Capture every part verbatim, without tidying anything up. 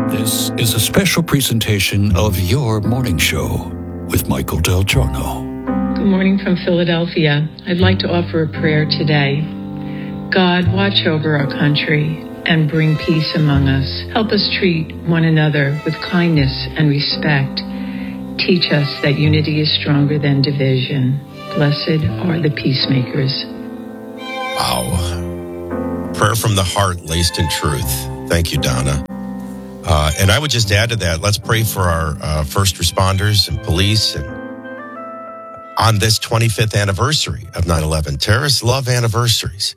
This is a special presentation of Your Morning Show with Michael Del Giorno. Good morning from Philadelphia. I'd like to offer a prayer today. God, watch over our country and bring peace among us. Help us treat one another with kindness and respect. Teach us that unity is stronger than division. Blessed are the peacemakers. Wow. Prayer from the heart laced in truth. Thank you, Donna. Uh, and I would just add to that, let's pray for our uh, first responders and police. And on this twenty-fifth anniversary of nine eleven, terrorists love anniversaries.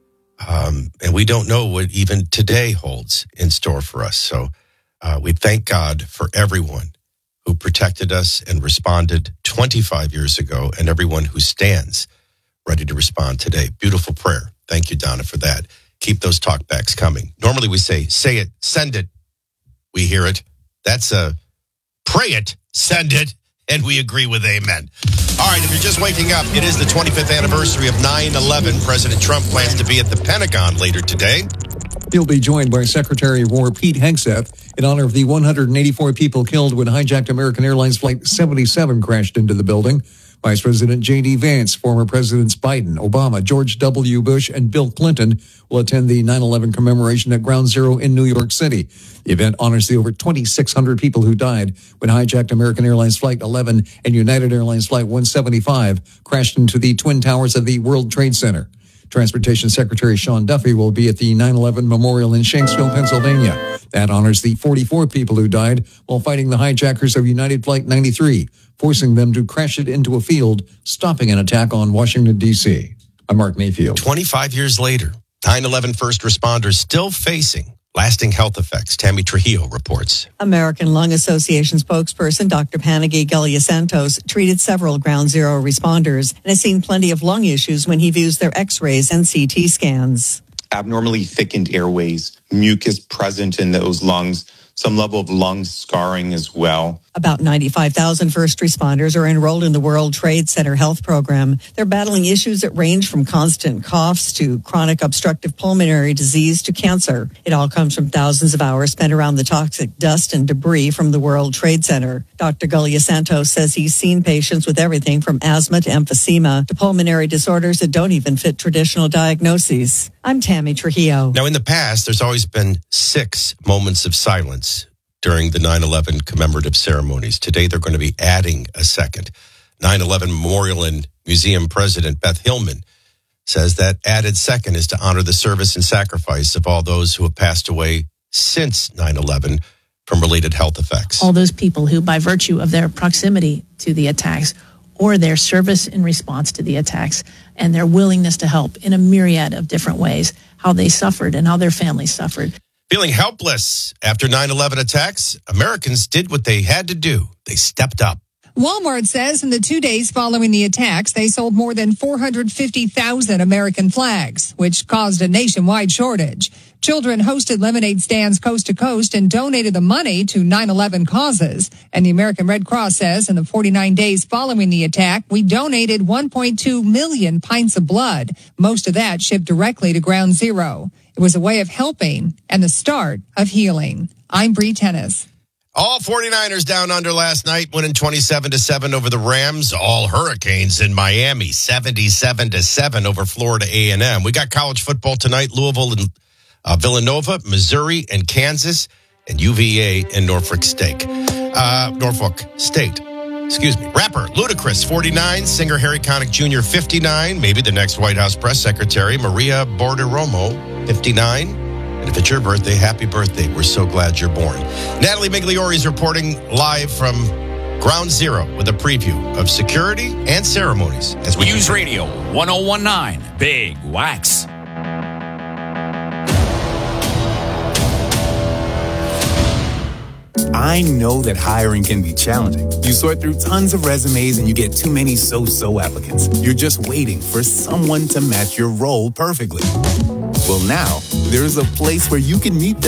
Um, and we don't know what even today holds in store for us. So uh, we thank God for everyone who protected us and responded twenty-five years ago, and everyone who stands ready to respond today. Beautiful prayer. Thank you, Donna, for that. Keep those talkbacks coming. Normally we say, say it, send it. We hear it. That's a pray it, send it, and we agree with amen. All right, if you're just waking up, it is the twenty-fifth anniversary of nine eleven. President Trump plans to be at the Pentagon later today. He'll be joined by Secretary of War Pete Hegseth in honor of the one hundred eighty-four people killed when hijacked American Airlines Flight seventy-seven crashed into the building. Vice President J D. Vance, former Presidents Biden, Obama, George W. Bush, and Bill Clinton will attend the nine eleven commemoration at Ground Zero in New York City. The event honors the over twenty-six hundred people who died when hijacked American Airlines Flight eleven and United Airlines Flight one seventy-five crashed into the Twin Towers of the World Trade Center. Transportation Secretary Sean Duffy will be at the nine eleven Memorial in Shanksville, Pennsylvania. That honors the forty-four people who died while fighting the hijackers of United Flight ninety-three, forcing them to crash it into a field, stopping an attack on Washington, D C. I'm Mark Mayfield. twenty-five years later, nine eleven first responders still facing lasting health effects. Tammy Trujillo reports. American Lung Association spokesperson Doctor Panaghi Galiasantos treated several Ground Zero responders and has seen plenty of lung issues when he views their x-rays and C T scans. Abnormally thickened airways, mucus present in those lungs, some level of lung scarring as well. About ninety-five thousand first responders are enrolled in the World Trade Center health program. They're battling issues that range from constant coughs to chronic obstructive pulmonary disease to cancer. It all comes from thousands of hours spent around the toxic dust and debris from the World Trade Center. Doctor Galiasantos says he's seen patients with everything from asthma to emphysema to pulmonary disorders that don't even fit traditional diagnoses. I'm Tammy Trujillo. Now, in the past, there's always been six moments of silence during the nine eleven commemorative ceremonies. Today, they're going to be adding a second. nine eleven Memorial and Museum President Beth Hillman says that added second is to honor the service and sacrifice of all those who have passed away since nine eleven from related health effects. All those people who, by virtue of their proximity to the attacks or their service in response to the attacks and their willingness to help in a myriad of different ways, how they suffered and how their families suffered. Feeling helpless after nine eleven attacks, Americans did what they had to do. They stepped up. Walmart says in the two days following the attacks, they sold more than four hundred fifty thousand American flags, which caused a nationwide shortage. Children hosted lemonade stands coast to coast and donated the money to nine eleven causes. And the American Red Cross says in the forty-nine days following the attack, we donated one point two million pints of blood. Most of that shipped directly to Ground Zero. It was a way of helping and the start of healing. I'm Bree Tennis. All forty-niners down under last night, winning twenty-seven to seven over the Rams. All Hurricanes in Miami, seventy-seven to seven over Florida A and M. We got college football tonight, Louisville and uh, Villanova, Missouri and Kansas, and U V A and Norfolk State. Uh, Norfolk State. Excuse me. Rapper Ludacris, forty-nine. Singer Harry Connick Junior, fifty-nine. Maybe the next White House press secretary, Maria Bartiromo, fifty-nine. And if it's your birthday, happy birthday. We're so glad you're born. Natalie Migliore is reporting live from Ground Zero with a preview of security and ceremonies. As we News Radio one oh one point nine, Big Wax. I know that hiring can be challenging. You sort through tons of resumes and you get too many so-so applicants. You're just waiting for someone to match your role perfectly. Well, now, there's a place where you can meet them